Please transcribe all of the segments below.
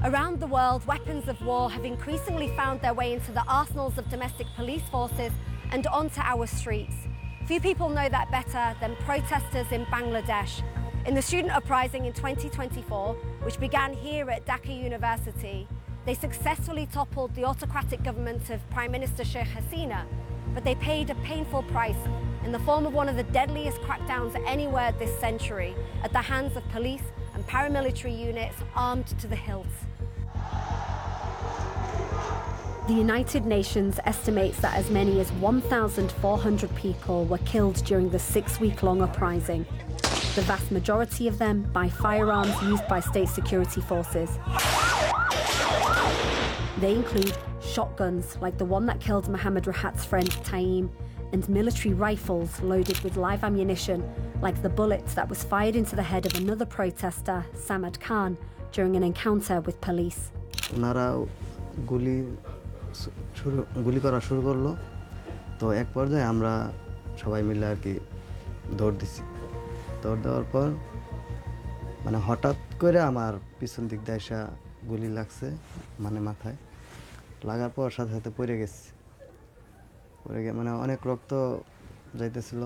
Around the world, weapons of war have increasingly found their way into the arsenals of domestic police forces and onto our streets. Few people know that better than protesters in Bangladesh. In the student uprising in 2024, which began here at Dhaka University, they successfully toppled the autocratic government of Prime Minister Sheikh Hasina, but they paid a painful price in the form of one of the deadliest crackdowns anywhere this century at the hands of police and paramilitary units armed to the hilt. The United Nations estimates that as many as 1,400 people were killed during the 6-week-long uprising, the vast majority of them by firearms used by state security forces. They include shotguns like the one that killed Mohammed Rahat's friend Taim, and military rifles loaded with live ammunition like the bullet that was fired into the head of another protester, Samad Khan, during an encounter with police. গুলি করা শুরু করলো তো এক পর্যায়ে আমরা সবাই মিলে আর কি দৌড় দিছি দৌড় দেওয়ার পর মানে হঠাৎ করে আমার পিছন দিক দিয়ে এসে গুলি লাগছে মানে মাথায় লাগার পর সাথে সাথে পড়ে গেছি মানে অনেক রক্ত যাইতেছিল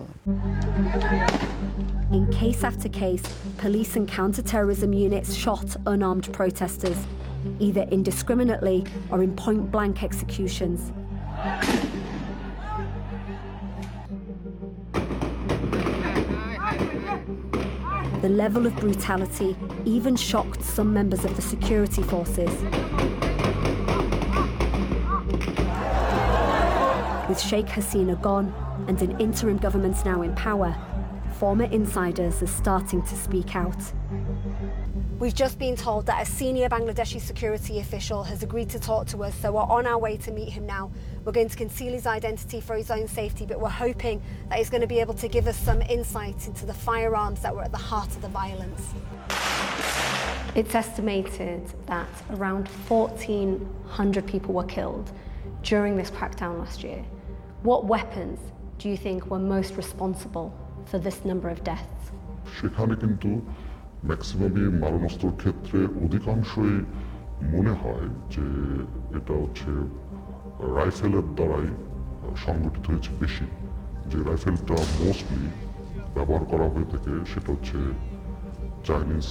In case after case, police and counter-terrorism units shot unarmed protesters, either indiscriminately or in point-blank executions. The level of brutality even shocked some members of the security forces. With Sheikh Hasina gone and an interim government now in power, former insiders are starting to speak out. We've just been told that a senior Bangladeshi security official has agreed to talk to us, so we're on our way to meet him now. We're going to conceal his identity for his own safety, but we're hoping that he's going to be able to give us some insight into the firearms that were at the heart of the violence. It's estimated that around 1,400 people were killed during this crackdown last year. What weapons do you think were most responsible for this number of deaths? সেখানে কিন্তু ম্যাক্সিমামই মারণাস্ত্রের ক্ষেত্রে অধিকাংশই মনে হয় যে এটা হচ্ছে রাইফেলের দ্বারাই সংগঠিত হয়েছে বেশি যে রাইফেলটা মোস্টলি ব্যবহার করা হয়ে থাকে সেটা হচ্ছে চাইনিজ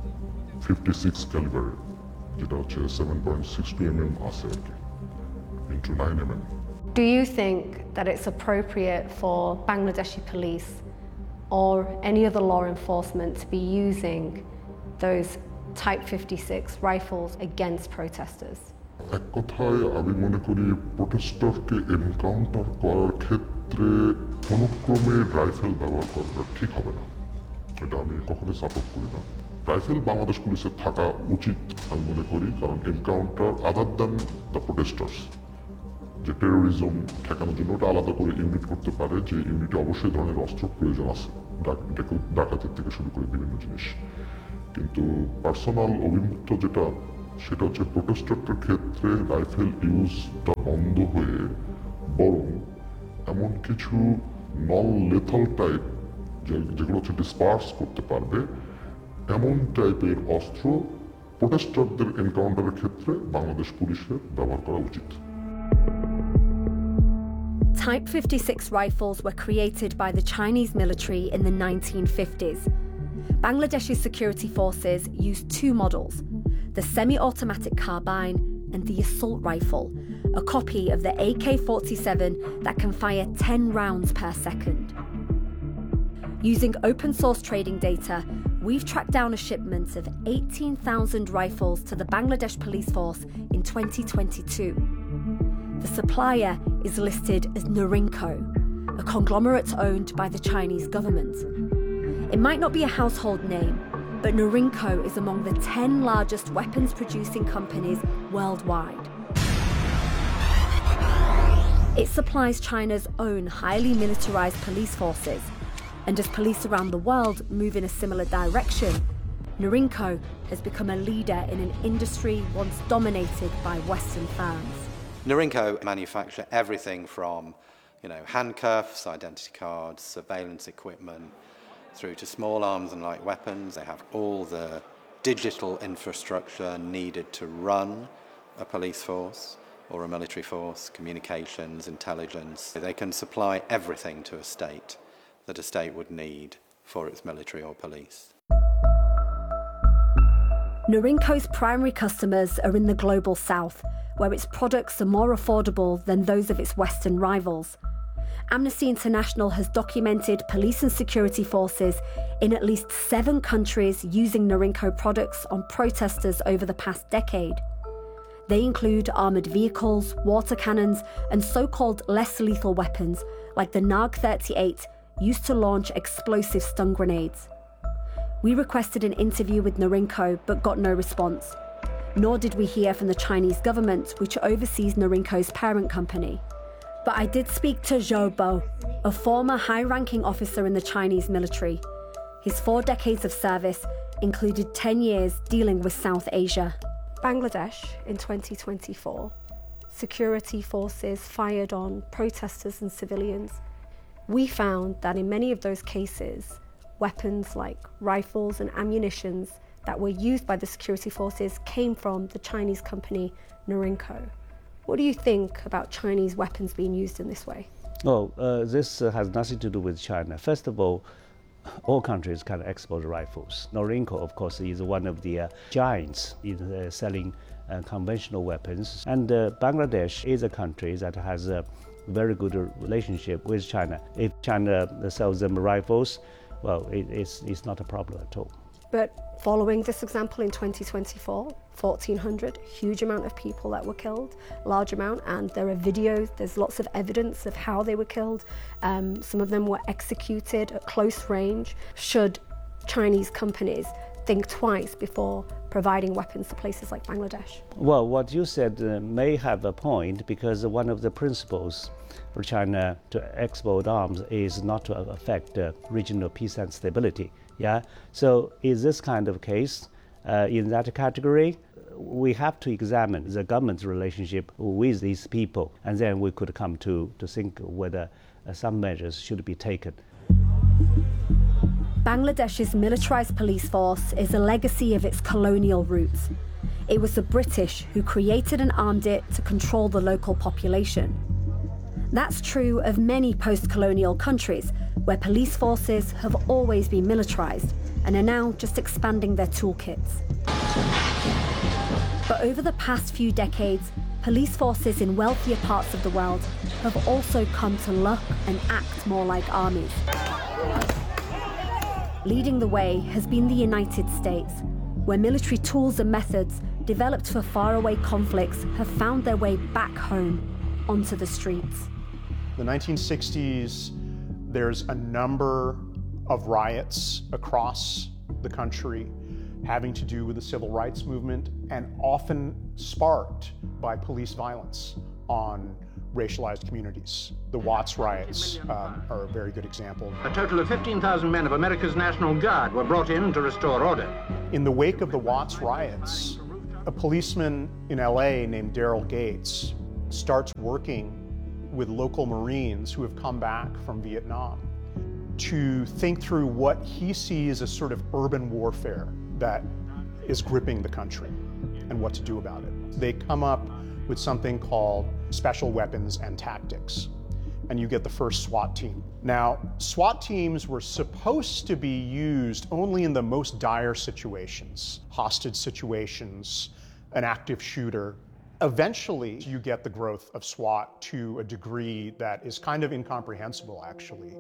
56 ক্যালিবার যেটা হচ্ছে 7.62 mm আছে আর কি into 9 mm. Do you think that it's appropriate for Bangladeshi police or any other law enforcement to be using those Type 56 rifles against protesters? এক কথায় আমি মনে করি প্রোটেস্টারকে এনকাউন্টার করার ক্ষেত্রে কোনোক্রমে রাইফেল ব্যবহার করাটা ঠিক হবে না এটা আমি কখনোই সাপোর্ট করি না রাইফেল বাংলাদেশ পুলিশের থাকা উচিত আমি মনে করি কারণ encounter other than the protesters যে টেরোরিজম ঠেকানোর জন্য ওটা আলাদা করে ইউনিট করতে পারে যে ইউনিটে অবশ্যই ধরনের অস্ত্র প্রয়োজন আছে ডাকাতের থেকে শুরু করে বিভিন্ন জিনিস কিন্তু পার্সোনাল অভিমুক্ত যেটা সেটা হচ্ছে প্রোটেস্টারদের ক্ষেত্রে রাইফেল ইউজটা বন্ধ হয়ে বরং এমন কিছু নন লেথাল টাইপ যেগুলো হচ্ছে ডিসপার্স করতে পারবে এমন টাইপের অস্ত্র প্রোটেস্টারদের এনকাউন্টারের ক্ষেত্রে বাংলাদেশ পুলিশের ব্যবহার করা উচিত Type 56 rifles were created by the Chinese military in the 1950s. Bangladeshi security forces used two models, the semi-automatic carbine and the assault rifle, a copy of the AK-47 that can fire 10 rounds per second. Using open-source trading data, we've tracked down a shipment of 18,000 rifles to the Bangladesh police force in 2022. The supplier is listed as Norinco, a conglomerate owned by the Chinese government. It might not be a household name, but Norinco is among the 10 largest weapons-producing companies worldwide. It supplies China's own highly militarized police forces, and as police around the world move in a similar direction, Norinco has become a leader in an industry once dominated by Western firms. Norinco manufacture everything from, handcuffs, identity cards, surveillance equipment, through to small arms and light weapons. They have all the digital infrastructure needed to run a police force or a military force, communications, intelligence. They can supply everything to a state that a state would need for its military or police. Norinco's primary customers are in the global south, where its products are more affordable than those of its Western rivals. Amnesty International has documented police and security forces in at least 7 countries using Norinco products on protesters over the past decade. They include armoured vehicles, water cannons, and so-called less lethal weapons like the NAG-38, used to launch explosive stun grenades. We requested an interview with Norinco but got no response. Nor did we hear from the Chinese government, which oversees Norinco's parent company. But I did speak to Zhou Bo, a former high-ranking officer in the Chinese military. His 4 decades of service included 10 years dealing with South Asia. Bangladesh in 2024, security forces fired on protesters and civilians. We found that in many of those cases, weapons like rifles and ammunitions that were used by the security forces came from the Chinese company Norinco. What do you think about Chinese weapons being used in this way? Well, this has nothing to do with China. First of all countries can export rifles. Norinco, of course, is one of the giants in selling conventional weapons. And Bangladesh is a country that has a very good relationship with China. If China sells them rifles, well, it's not a problem at all. But following this example in 2024, 1,400, huge amount of people that were killed, large amount, and there are videos, there's lots of evidence of how they were killed. Some of them were executed at close range. Should Chinese companies think twice before providing weapons to places like Bangladesh? Well, what you said may have a point, because one of the principles for China to export arms is not to affect regional peace and stability. Yeah. So in this kind of case, in that category, we have to examine the government's relationship with these people, and then we could come to think whether some measures should be taken. Bangladesh's militarised police force is a legacy of its colonial roots. It was the British who created and armed it to control the local population. That's true of many post-colonial countries, where police forces have always been militarised and are now just expanding their toolkits. But over the past few decades, police forces in wealthier parts of the world have also come to look and act more like armies. Leading the way has been the United States, where military tools and methods developed for faraway conflicts have found their way back home onto the streets. The 1960s, there's a number of riots across the country having to do with the civil rights movement, and often sparked by police violence on racialized communities. The Watts riots are a very good example. A total of 15,000 men of America's National Guard were brought in to restore order. In the wake of the Watts riots, a policeman in LA named Daryl Gates starts working with local Marines who have come back from Vietnam to think through what he sees as sort of urban warfare that is gripping the country and what to do about it. They come up with something called Special Weapons and Tactics, and you get the first SWAT team. Now, SWAT teams were supposed to be used only in the most dire situations, hostage situations, an active shooter. Eventually, you get the growth of SWAT to a degree that is kind of incomprehensible, actually.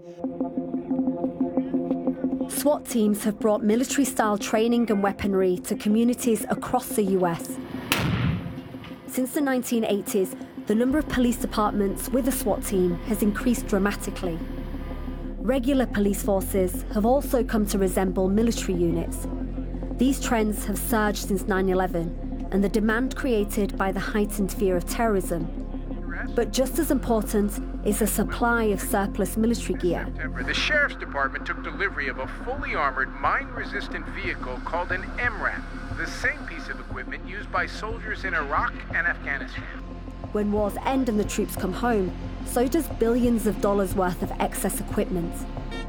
SWAT teams have brought military-style training and weaponry to communities across the US. Since the 1980s, the number of police departments with a SWAT team has increased dramatically. Regular police forces have also come to resemble military units. These trends have surged since 9/11 and the demand created by the heightened fear of terrorism. But just as important is a supply of surplus military gear. The Sheriff's Department took delivery of a fully armored, mine-resistant vehicle called an MRAP, the same piece of equipment used by soldiers in Iraq and Afghanistan. When wars end and the troops come home, so does billions of dollars worth of excess equipment.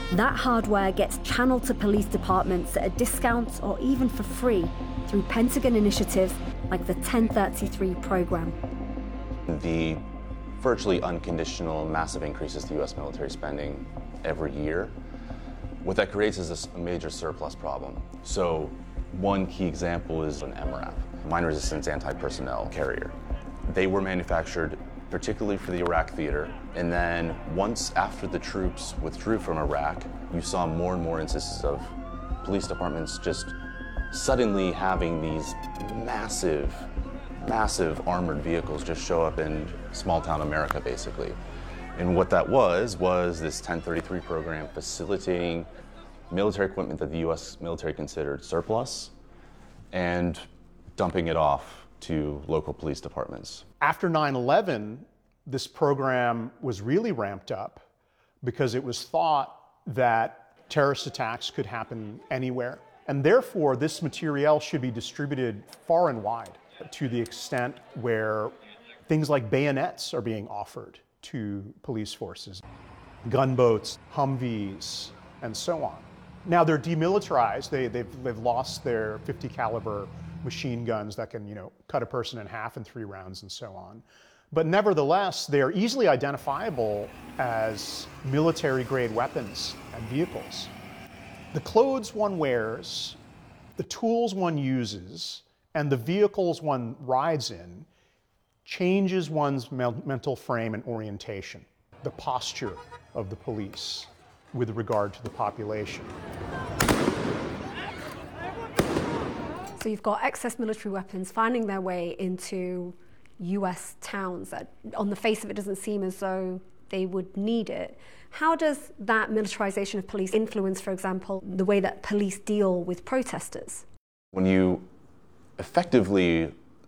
That hardware gets channeled to police departments at a discount or even for free through Pentagon initiatives like the 1033 program. The virtually unconditional massive increases to U.S. military spending every year, what that creates is a major surplus problem. So one key example is an MRAP, mine resistance anti-personnel carrier. They were manufactured particularly for the Iraq theater, and then once after the troops withdrew from Iraq, you saw more and more instances of police departments just suddenly having these massive armored vehicles just show up in small town America, basically. And what that was this 1033 program facilitating military equipment that the U.S. military considered surplus and dumping it off to local police departments. After 9/11, this program was really ramped up because it was thought that terrorist attacks could happen anywhere. And therefore, this materiel should be distributed far and wide, to the extent where things like bayonets are being offered to police forces, gunboats, Humvees, and so on. Now they're demilitarized. They've lost their 50 caliber machine guns that can, cut a person in half in 3 rounds and so on. But nevertheless, they are easily identifiable as military-grade weapons and vehicles. The clothes one wears, the tools one uses, and the vehicles one rides in changes one's mental frame and orientation, the posture of the police with regard to the population. So you've got excess military weapons finding their way into US towns that, on the face of it, doesn't seem as though they would need it. How does that militarization of police influence, for example, the way that police deal with protesters? When you effectively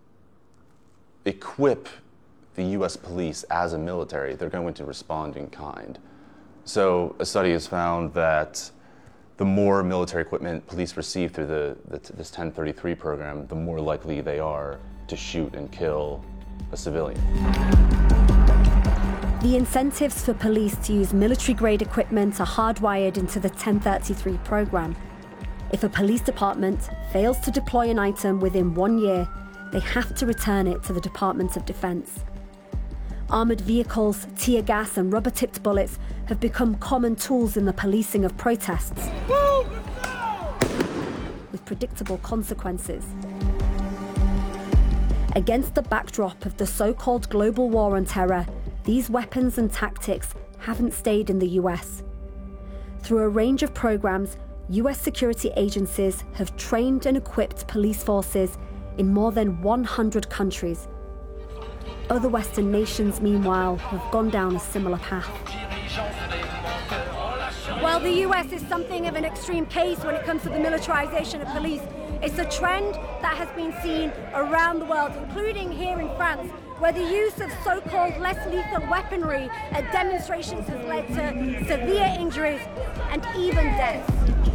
equip the US police as a military, they're going to respond in kind. So a study has found that the more military equipment police receive through this 1033 program, the more likely they are to shoot and kill a civilian. The incentives for police to use military-grade equipment are hardwired into the 1033 program. If a police department fails to deploy an item within 1 year, they have to return it to the Department of Defense. Armored vehicles, tear gas and rubber-tipped bullets have become common tools in the policing of protests, with predictable consequences. Against the backdrop of the so-called global war on terror, these weapons and tactics haven't stayed in the US. Through a range of programs, US security agencies have trained and equipped police forces in more than 100 countries. Other Western nations, meanwhile, have gone down a similar path. While the US is something of an extreme case when it comes to the militarization of police, it's a trend that has been seen around the world, including here in France, where the use of so-called less lethal weaponry at demonstrations has led to severe injuries and even deaths.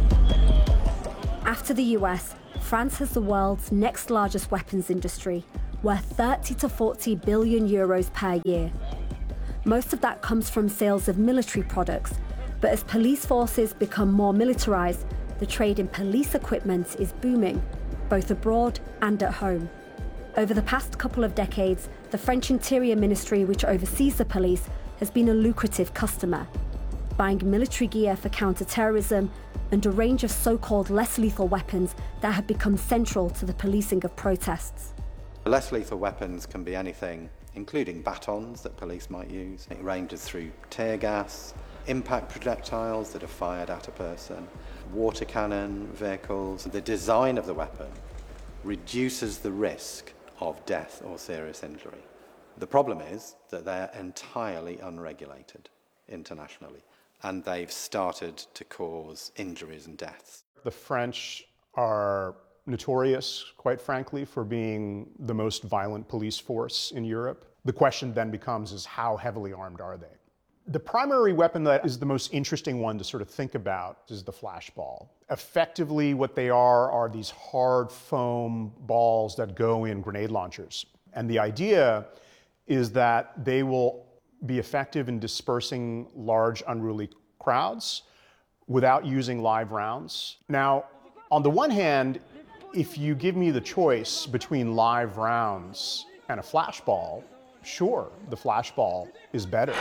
After the US, France has the world's next largest weapons industry, worth 30 to 40 billion euros per year. Most of that comes from sales of military products, but as police forces become more militarized, the trade in police equipment is booming, both abroad and at home. Over the past couple of decades, the French Interior Ministry, which oversees the police, has been a lucrative customer, buying military gear for counter-terrorism and a range of so-called less lethal weapons that have become central to the policing of protests. Less lethal weapons can be anything, including batons that police might use. It ranges through tear gas, impact projectiles that are fired at a person, water cannon vehicles. The design of the weapon reduces the risk of death or serious injury. The problem is that they're entirely unregulated internationally, and they've started to cause injuries and deaths. The French are notorious, quite frankly, for being the most violent police force in Europe. The question then becomes is how heavily armed are they? The primary weapon that is the most interesting one to sort of think about is the flashball. Effectively, what they are these hard foam balls that go in grenade launchers. And the idea is that they will be effective in dispersing large unruly crowds, without using live rounds. Now, on the one hand, if you give me the choice between live rounds and a flashball, sure, the flashball is better.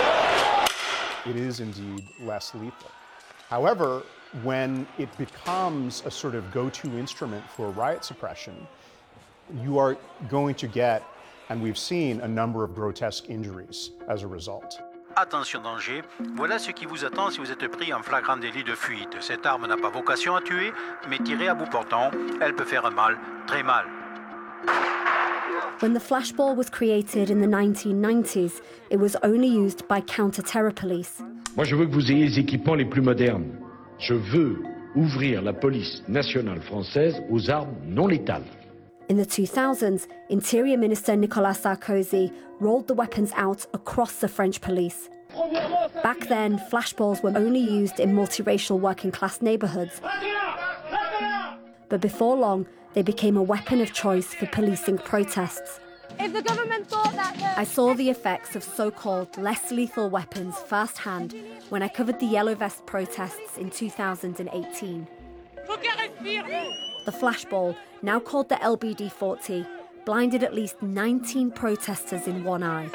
It is indeed less lethal. However, when it becomes a sort of go-to instrument for riot suppression, you are going to get, and we've seen, a number of grotesque injuries as a result. Attention danger, voilà ce qui vous attend si vous êtes pris en flagrant délit de fuite. Cette arme n'a pas vocation à tuer, mais tirée à bout portant, elle peut faire mal, très mal. When the flashball was created in the 1990s, it was only used by counter-terror police. Moi, je veux que vous ayez les équipements les plus modernes. Je veux ouvrir la police nationale française aux armes non létales. In the 2000s, Interior Minister Nicolas Sarkozy rolled the weapons out across the French police. Back then, flashballs were only used in multiracial working-class neighbourhoods. But before long, they became a weapon of choice for policing protests. If the government thought that... I saw the effects of so-called less lethal weapons firsthand when I covered the Yellow Vest protests in 2018. The flashball, now called the LBD-40, blinded at least 19 protesters in one eye.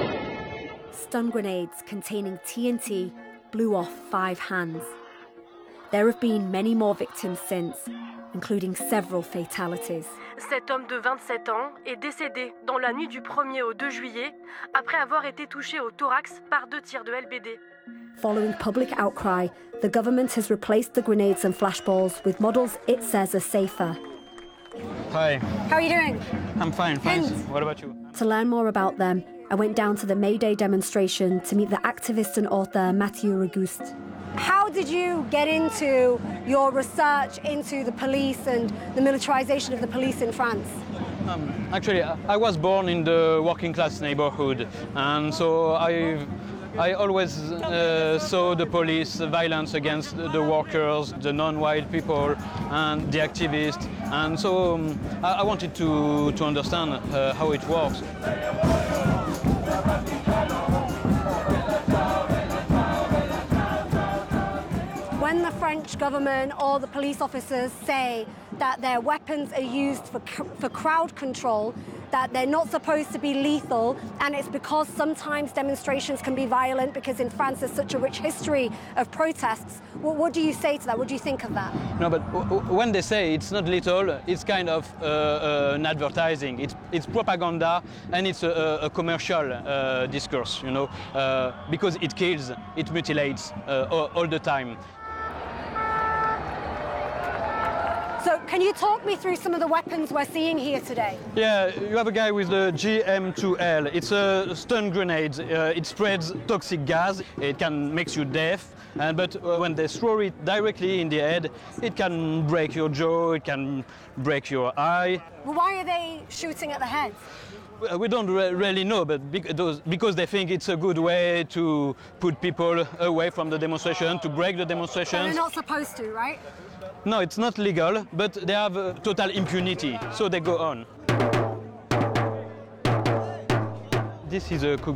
Stun grenades containing TNT blew off 5 hands. There have been many more victims since, including several fatalities. Cet homme de 27 ans est décédé dans la nuit du 1er au 2 juillet après avoir été touché au thorax par 2 tirs de LBD. Following public outcry, the government has replaced the grenades and flashballs with models it says are safer. Hi. How are you doing? I'm fine, thanks. What about you? To learn more about them, I went down to the May Day demonstration to meet the activist and author Mathieu Regouste. How did you get into your research into the police and the militarization of the police in France? Actually, I was born in the working class neighborhood, and so I always saw the police violence against the workers, the non-white people, and the activists, and so I wanted to understand how it works. When the French government or the police officers say that their weapons are used for crowd control, that they're not supposed to be lethal, and it's because sometimes demonstrations can be violent because in France there's such a rich history of protests. What do you say to that? What do you think of that? No, but when they say it's not lethal, it's kind of an advertising. It's propaganda, and it's a commercial discourse, you know, because it kills, it mutilates all the time. So can you talk me through some of the weapons we're seeing here today? Yeah, you have a guy with the GM2L. It's a stun grenade. It spreads toxic gas. It can make you deaf. But when they throw it directly in the head, it can break your jaw, it can break your eye. Well, why are they shooting at the head? We don't really know, but because they think it's a good way to put people away from the demonstration, to break the demonstration. So they're not supposed to, right? No, it's not legal, but they have total impunity, so they go on. This is a